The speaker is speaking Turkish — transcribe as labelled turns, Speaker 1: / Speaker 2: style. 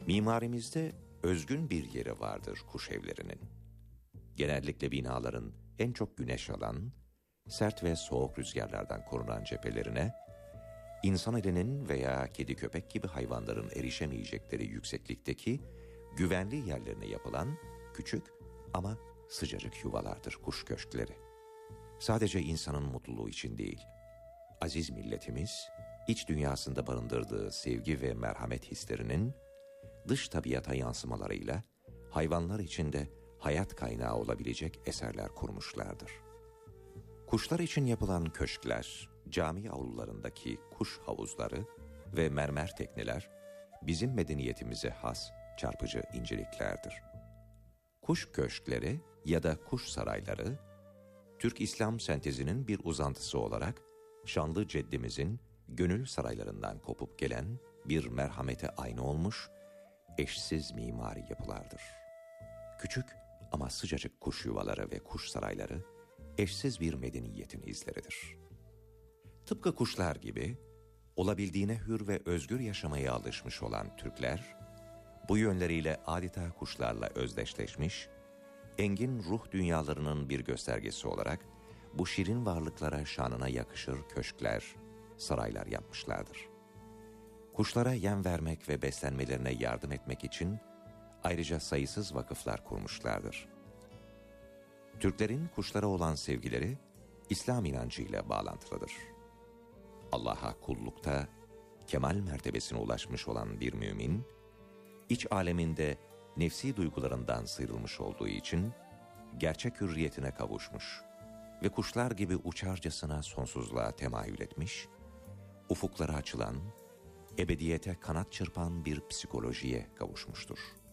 Speaker 1: Mimarimizde özgün bir yeri vardır kuş evlerinin. Genellikle binaların en çok güneş alan, sert ve soğuk rüzgarlardan korunan cephelerine, insan elinin veya kedi köpek gibi hayvanların erişemeyecekleri yükseklikteki güvenli yerlerine yapılan küçük ama sıcacık yuvalardır kuş köşkleri. Sadece insanın mutluluğu için değil, aziz milletimiz, iç dünyasında barındırdığı sevgi ve merhamet hislerinin dış tabiata yansımalarıyla hayvanlar için de hayat kaynağı olabilecek eserler kurmuşlardır. Kuşlar için yapılan köşkler, cami avlularındaki kuş havuzları ve mermer tekneler bizim medeniyetimize has çarpıcı inceliklerdir. Kuş köşkleri ya da kuş sarayları, Türk İslam sentezinin bir uzantısı olarak şanlı ceddimizin gönül saraylarından kopup gelen bir merhamete ayna olmuş, eşsiz mimari yapılardır. Küçük ama sıcacık kuş yuvaları ve kuş sarayları eşsiz bir medeniyetin izleridir. Tıpkı kuşlar gibi olabildiğine hür ve özgür yaşamaya alışmış olan Türkler, bu yönleriyle adeta kuşlarla özdeşleşmiş, engin ruh dünyalarının bir göstergesi olarak bu şirin varlıklara şanına yakışır köşkler, saraylar yapmışlardır. Kuşlara yem vermek ve beslenmelerine yardım etmek için ayrıca sayısız vakıflar kurmuşlardır. Türklerin kuşlara olan sevgileri İslam inancıyla bağlantılıdır. Allah'a kullukta kemal mertebesine ulaşmış olan bir mümin, iç aleminde nefsi duygularından sıyrılmış olduğu için gerçek hürriyetine kavuşmuş ve kuşlar gibi uçarcasına sonsuzluğa temayül etmiş, ufuklara açılan, ebediyete kanat çırpan bir psikolojiye kavuşmuştur.